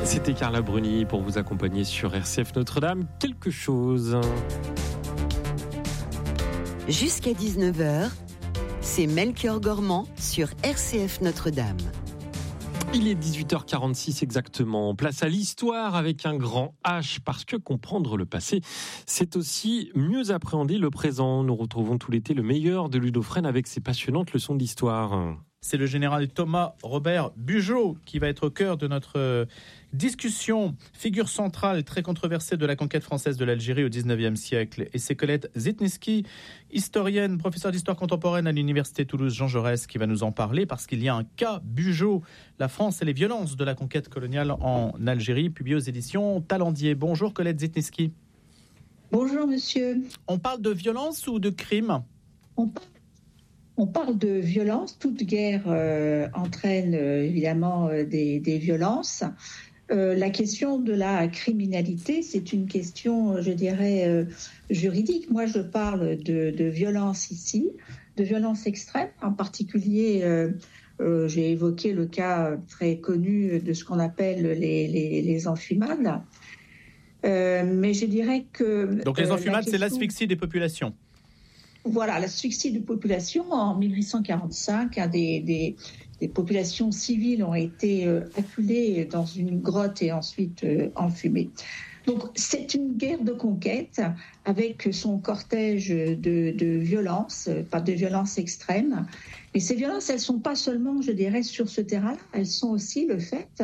C'était Carla Bruni pour vous accompagner sur RCF Notre-Dame. Quelque chose. Jusqu'à 19h, c'est Melchior Gormand sur RCF Notre-Dame. Il est 18h46 exactement. Place à l'histoire avec un grand H, parce que comprendre le passé, c'est aussi mieux appréhender le présent. Nous retrouvons tout l'été le meilleur de Ludo Fresne avec ses passionnantes leçons d'histoire. C'est le général Thomas Robert Bugeaud qui va être au cœur de notre discussion. Figure centrale, très controversée de la conquête française de l'Algérie au XIXe siècle. Et c'est Colette Zitniski, historienne, professeure d'histoire contemporaine à l'université Toulouse Jean Jaurès, qui va nous en parler parce qu'il y a un cas Bugeaud, la France et les violences de la conquête coloniale en Algérie, publié aux éditions Talendier. Bonjour Colette Zitniski. Bonjour monsieur. On parle de violence ou de crime ? On parle de violence. Toute guerre entraîne évidemment des violences. La question de la criminalité, c'est une question, je dirais, juridique. Moi, je parle de violence ici, de violence extrême. En particulier, j'ai évoqué le cas très connu de ce qu'on appelle les enfumades. Mais je dirais que... Donc les enfumades, c'est l'asphyxie des populations. Voilà, l'asphyxie de population en 1845, des populations civiles ont été acculées dans une grotte et ensuite enfumées. Donc c'est une guerre de conquête avec son cortège de violences, pas de violences extrêmes. Mais ces violences, elles sont pas seulement, je dirais, sur ce terrain-là, elles sont aussi le fait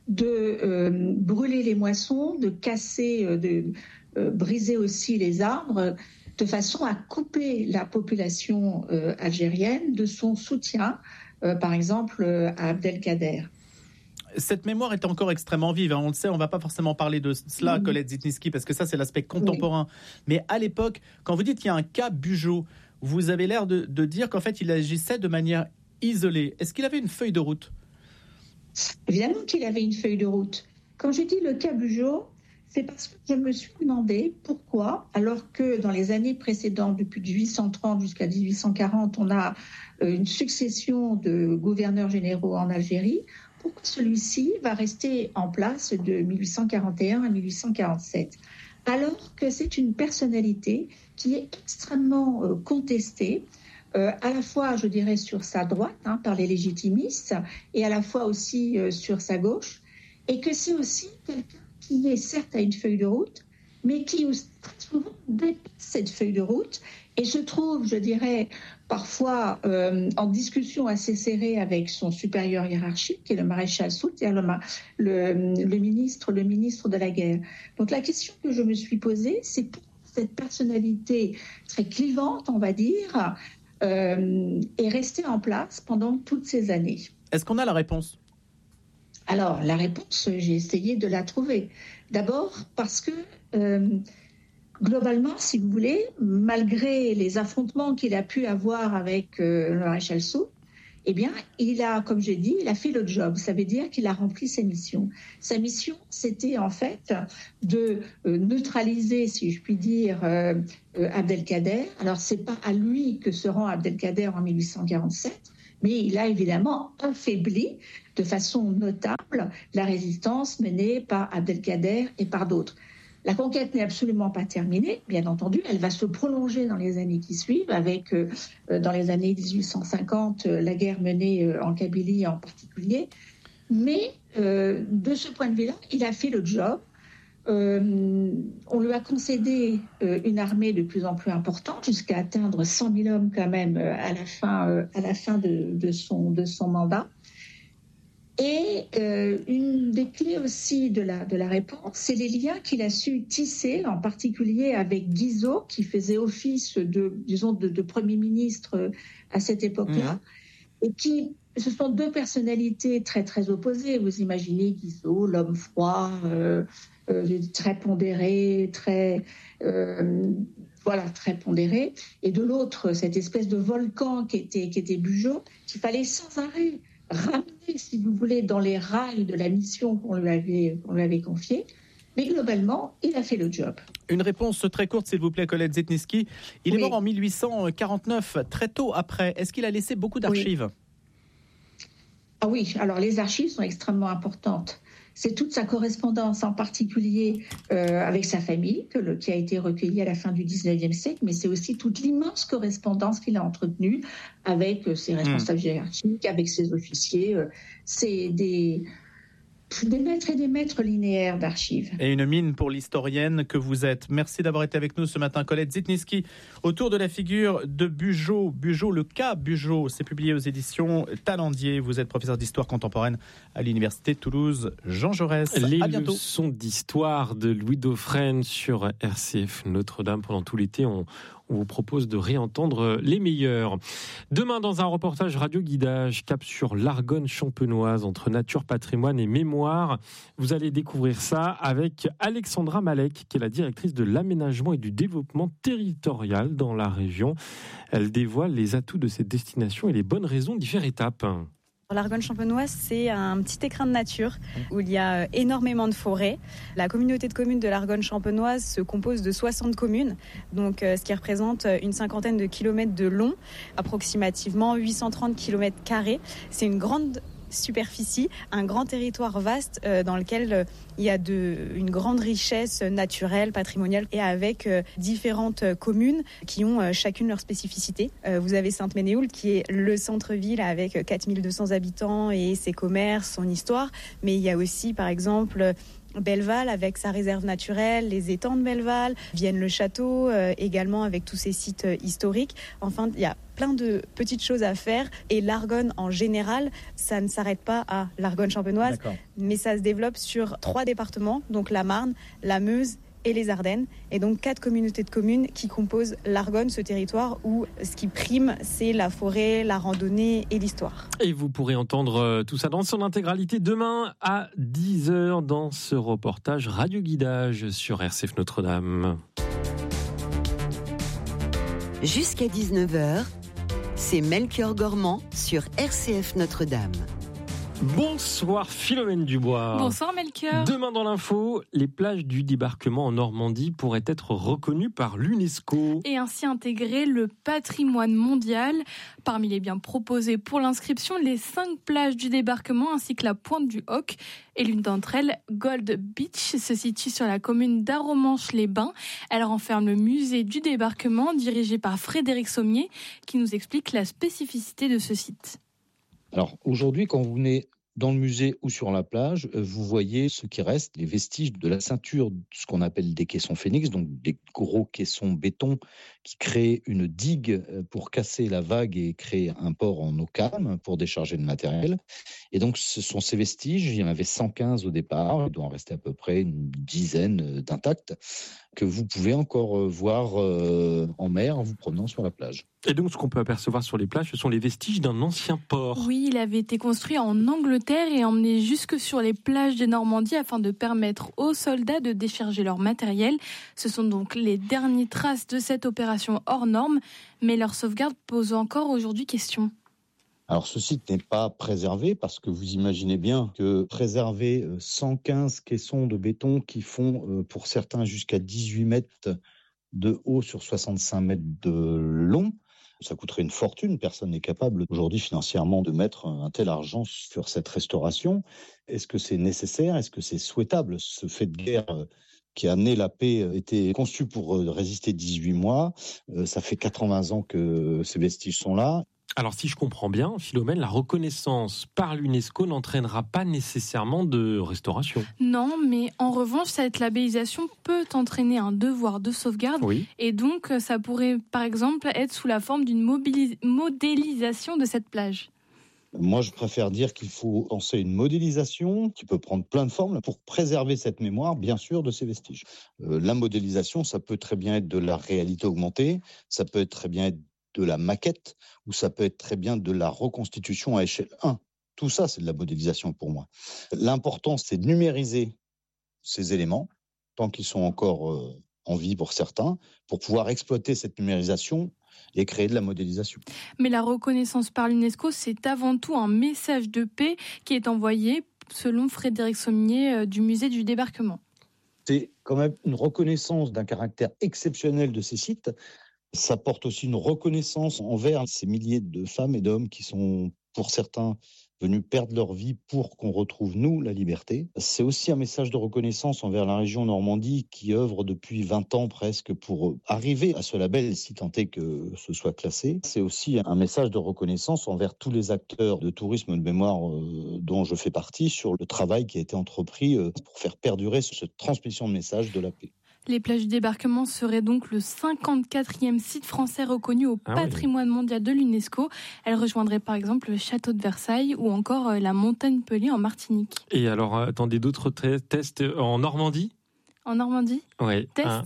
de brûler les moissons, de casser, de briser aussi les arbres, de façon à couper la population algérienne de son soutien, par exemple, à Abdelkader. Cette mémoire est encore extrêmement vive, on le sait, on ne va pas forcément parler de cela, Colette Zitniski, parce que ça, c'est l'aspect contemporain. Oui. Mais à l'époque, quand vous dites qu'il y a un cas Bugeaud, vous avez l'air de dire qu'en fait, il agissait de manière isolée. Est-ce qu'il avait une feuille de route ? Évidemment qu'il avait une feuille de route. Quand je dis le cas Bugeaud, c'est parce que je me suis demandé pourquoi, alors que dans les années précédentes, depuis 1830 jusqu'à 1840, on a une succession de gouverneurs généraux en Algérie, pourquoi celui-ci va rester en place de 1841 à 1847, alors que c'est une personnalité qui est extrêmement contestée, à la fois, je dirais, sur sa droite, par les légitimistes, et à la fois aussi sur sa gauche, et que c'est aussi quelqu'un qui est certes à une feuille de route, mais qui très souvent dépasse cette feuille de route et se trouve, je dirais, parfois en discussion assez serrée avec son supérieur hiérarchique, qui est le maréchal Soult, c'est-à-dire le ministre de la guerre. Donc la question que je me suis posée, c'est pour cette personnalité très clivante, on va dire, est restée en place pendant toutes ces années. Est-ce qu'on a la réponse ? Alors, la réponse, j'ai essayé de la trouver. D'abord parce que, globalement, si vous voulez, malgré les affrontements qu'il a pu avoir avec le maréchal Soult, eh bien, il a, comme j'ai dit, il a fait le job. Ça veut dire qu'il a rempli ses missions. Sa mission, c'était en fait de neutraliser, si je puis dire, Abdelkader. Alors, c'est pas à lui que se rend Abdelkader en 1847, mais il a évidemment affaibli de façon notable la résistance menée par Abdelkader et par d'autres. La conquête n'est absolument pas terminée, bien entendu, elle va se prolonger dans les années qui suivent, avec, dans les années 1850, la guerre menée en Kabylie en particulier. Mais de ce point de vue-là, il a fait le job. On lui a concédé une armée de plus en plus importante, jusqu'à atteindre 100 000 hommes quand même à la fin de son mandat. Et une des clés aussi de la réponse, c'est les liens qu'il a su tisser, en particulier avec Guizot, qui faisait office de Premier ministre à cette époque-là, et qui, ce sont deux personnalités très très opposées. Vous imaginez Guizot, l'homme froid, très pondéré, très pondéré, et de l'autre cette espèce de volcan qui était Bugeaud, qu'il fallait sans arrêt ramener, si vous voulez, dans les rails de la mission qu'on lui avait confiée. Mais globalement, il a fait le job. Une réponse très courte, s'il vous plaît, Colette Zitniski. Il est mort en 1849, très tôt après. Est-ce qu'il a laissé beaucoup d'archives ? Ah oui, alors les archives sont extrêmement importantes. C'est toute sa correspondance, en particulier avec sa famille, qui a été recueillie à la fin du 19e siècle, mais c'est aussi toute l'immense correspondance qu'il a entretenue avec ses responsables hiérarchiques, avec ses officiers. C'est des maîtres et des maîtres linéaires d'archives. Et une mine pour l'historienne que vous êtes. Merci d'avoir été avec nous ce matin, Colette Zitniski, autour de la figure de Bugeaud. Bugeaud, le cas Bugeaud, c'est publié aux éditions Talendier. Vous êtes professeur d'histoire contemporaine à l'université Toulouse Jean Jaurès. Les à bientôt. leçons d'histoire de Louis Dauphren sur RCF Notre-Dame pendant tout l'été. On vous propose de réentendre les meilleurs. Demain, dans un reportage radio-guidage, cap sur l'Argonne champenoise, entre nature, patrimoine et mémoire. Vous allez découvrir ça avec Alexandra Malek, qui est la directrice de l'aménagement et du développement territorial dans la région. Elle dévoile les atouts de cette destination et les bonnes raisons d'y faire étape. L'Argonne champenoise, c'est un petit écrin de nature où il y a énormément de forêts. La communauté de communes de l'Argonne champenoise se compose de 60 communes, donc ce qui représente une cinquantaine de kilomètres de long, approximativement 830 kilomètres carrés. C'est une grande superficie, un grand territoire vaste dans lequel il y a une grande richesse naturelle, patrimoniale et avec différentes communes qui ont chacune leur spécificité. Vous avez Sainte-Ménéhould qui est le centre-ville avec 4200 habitants et ses commerces, son histoire, mais il y a aussi par exemple Belleval avec sa réserve naturelle, les étangs de Belleval, Vienne-le-Château également avec tous ses sites historiques. Enfin, il y a plein de petites choses à faire et l'Argonne en général, ça ne s'arrête pas à l'Argonne champenoise, mais ça se développe sur 3 départements, donc la Marne, la Meuse et les Ardennes, et donc 4 communautés de communes qui composent l'Argonne, ce territoire où ce qui prime, c'est la forêt, la randonnée et l'histoire. Et vous pourrez entendre tout ça dans son intégralité demain à 10h dans ce reportage radio-guidage sur RCF Notre-Dame. Jusqu'à 19h, c'est Melchior Gormand sur RCF Notre-Dame. Bonsoir Philomène Dubois. Bonsoir Melchior. Demain dans l'info, les plages du débarquement en Normandie pourraient être reconnues par l'UNESCO. Et ainsi intégrer le patrimoine mondial. Parmi les biens proposés pour l'inscription, les 5 plages du débarquement ainsi que la pointe du Hoc. Et l'une d'entre elles, Gold Beach, se situe sur la commune d'Arromanches-les-Bains. Elle renferme le musée du débarquement dirigé par Frédéric Sommier qui nous explique la spécificité de ce site. Alors aujourd'hui, quand vous venez dans le musée ou sur la plage, vous voyez ce qui reste, les vestiges de la ceinture, ce qu'on appelle des caissons phénix, donc des gros caissons béton qui créent une digue pour casser la vague et créer un port en eau calme pour décharger le matériel. Et donc ce sont ces vestiges, il y en avait 115 au départ, il doit en rester à peu près une dizaine d'intacts, que vous pouvez encore voir en mer en vous promenant sur la plage. Et donc, ce qu'on peut apercevoir sur les plages, ce sont les vestiges d'un ancien port. Oui, il avait été construit en Angleterre et emmené jusque sur les plages de Normandie afin de permettre aux soldats de décharger leur matériel. Ce sont donc les dernières traces de cette opération hors norme, mais leur sauvegarde pose encore aujourd'hui question. Alors ce site n'est pas préservé parce que vous imaginez bien que préserver 115 caissons de béton qui font pour certains jusqu'à 18 mètres de haut sur 65 mètres de long, ça coûterait une fortune. Personne n'est capable aujourd'hui financièrement de mettre un tel argent sur cette restauration. Est-ce que c'est nécessaire ? Est-ce que c'est souhaitable ? Ce fait de guerre qui a amené la paix était conçu pour résister 18 mois. Ça fait 80 ans que ces vestiges sont là. Alors si je comprends bien, Philomène, la reconnaissance par l'UNESCO n'entraînera pas nécessairement de restauration. Non, mais en revanche, cette labellisation peut entraîner un devoir de sauvegarde. Oui. Et donc, ça pourrait, par exemple, être sous la forme d'une modélisation de cette plage. Moi, je préfère dire qu'il faut penser une modélisation qui peut prendre plein de formes pour préserver cette mémoire, bien sûr, de ces vestiges. La modélisation, ça peut très bien être de la réalité augmentée, ça peut être très bien être de la maquette, ou ça peut être très bien de la reconstitution à échelle 1. Tout ça, c'est de la modélisation pour moi. L'important, c'est de numériser ces éléments, tant qu'ils sont encore en vie pour certains, pour pouvoir exploiter cette numérisation et créer de la modélisation. Mais la reconnaissance par l'UNESCO, c'est avant tout un message de paix qui est envoyé, selon Frédéric Sommier du musée du débarquement. C'est quand même une reconnaissance d'un caractère exceptionnel de ces sites. Ça porte aussi une reconnaissance envers ces milliers de femmes et d'hommes qui sont, pour certains, venus perdre leur vie pour qu'on retrouve, nous, la liberté. C'est aussi un message de reconnaissance envers la région Normandie qui œuvre depuis 20 ans presque pour arriver à ce label, si tant est que ce soit classé. C'est aussi un message de reconnaissance envers tous les acteurs de tourisme de mémoire dont je fais partie sur le travail qui a été entrepris pour faire perdurer cette transmission de message de la paix. Les plages du débarquement seraient donc le 54e site français reconnu au patrimoine mondial de l'UNESCO. Elles rejoindraient par exemple le château de Versailles ou encore la montagne Pelée en Martinique. Et alors, attendez, d'autres tests en Normandie ? En Normandie ? Oui.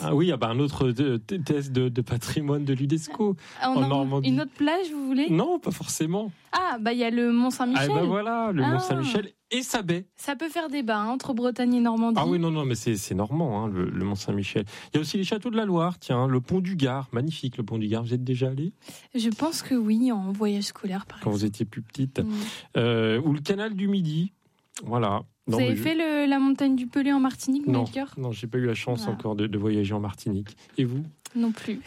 Un autre test de patrimoine de l'UNESCO. En Normandie. Une autre plage, vous voulez ? Non, pas forcément. Il y a le Mont-Saint-Michel. Le Mont-Saint-Michel et sa baie. Ça peut faire débat entre Bretagne et Normandie. Mais c'est normand, le Mont-Saint-Michel. Il y a aussi les châteaux de la Loire, le pont du Gard, magnifique le pont du Gard. Vous êtes déjà allé ? Je pense que oui, en voyage scolaire par exemple. Quand vous étiez plus petite. Ou le canal du Midi, voilà. Vous avez fait la montagne du Pelée en Martinique, Melchior ? Non, j'ai pas eu la chance encore de voyager en Martinique. Et vous ? Non plus.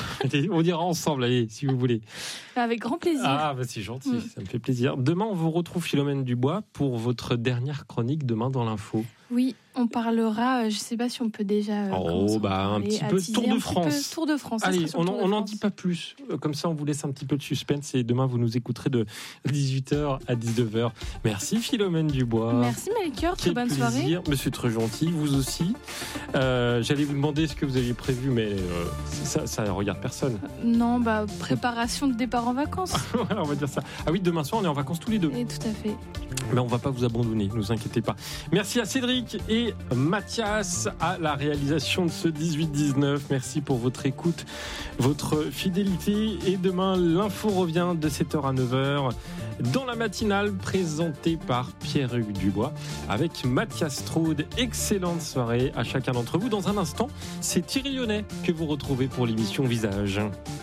On ira ensemble, allez, si vous voulez. Avec grand plaisir. C'est gentil, ça me fait plaisir. Demain, on vous retrouve Philomène Dubois pour votre dernière chronique demain dans l'info. Oui, on parlera, je ne sais pas si on peut déjà... un petit peu Tour de France. Tour de France. Allez, on n'en dit pas plus. Comme ça, on vous laisse un petit peu de suspense et demain, vous nous écouterez de 18h à 19h. Merci Philomène Dubois. Merci Melchior, très bonne soirée. Monsieur très gentil, vous aussi. J'allais vous demander ce que vous aviez prévu, mais ça ne regarde personne. Non, préparation de départ en vacances. Voilà, on va dire ça. Ah oui, demain soir, on est en vacances tous les deux. Et tout à fait. Mais on ne va pas vous abandonner, ne vous inquiétez pas. Merci à Cédric et Mathias à la réalisation de ce 18-19. Merci pour votre écoute, votre fidélité. Et demain, l'info revient de 7h à 9h dans la matinale présentée par Pierre-Hugues Dubois avec Mathias Straude. Excellente soirée à chacun d'entre vous. Dans un instant, c'est Thierry Lyonnais que vous retrouvez pour l'émission Visage.